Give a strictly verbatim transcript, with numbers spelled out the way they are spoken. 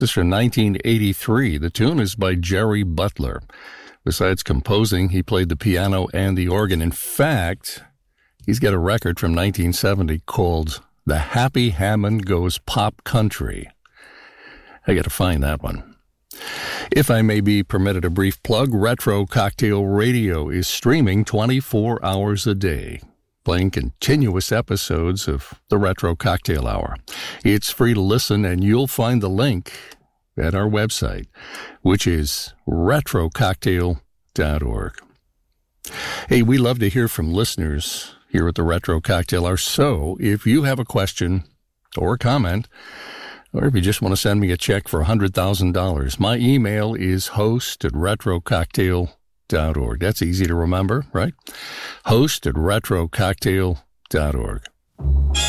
This is from nineteen eighty-three. The tune is by Jerry Butler. Besides composing, he played the piano and the organ. In fact, he's got a record from nineteen seventy called The Happy Hammond Goes Pop Country. I got to find that one. If I may be permitted a brief plug, Retro Cocktail Radio is streaming twenty-four hours a day, playing continuous episodes of the Retro Cocktail Hour. It's free to listen, and you'll find the link at our website, which is retro cocktail dot org. Hey, we love to hear from listeners here at the Retro Cocktail Hour, so if you have a question or a comment, or if you just want to send me a check for one hundred thousand dollars, my email is host at retro cocktail dot org. That's easy to remember, right? Host at retro cocktail dot org.